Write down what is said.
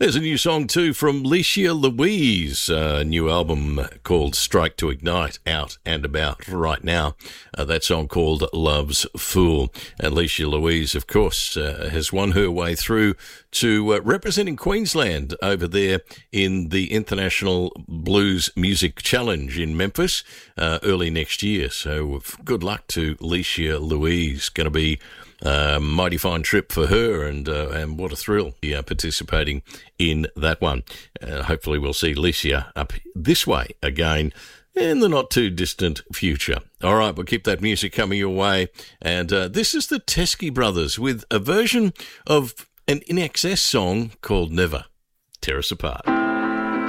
There's a new song too from Licia Louise, a new album called Strike to Ignite, out and about right now. That song called Love's Fool. And Licia Louise, of course, has won her way through to representing Queensland over there in the International Blues Music Challenge in Memphis early next year. So good luck to Licia Louise. Going to be mighty fine trip for her, and what a thrill participating in that one. Hopefully we'll see Licia up this way again in the not too distant future. All right, we'll keep that music coming your way, and this is the Teskey Brothers with a version of an INXS song called Never Tear Us Apart.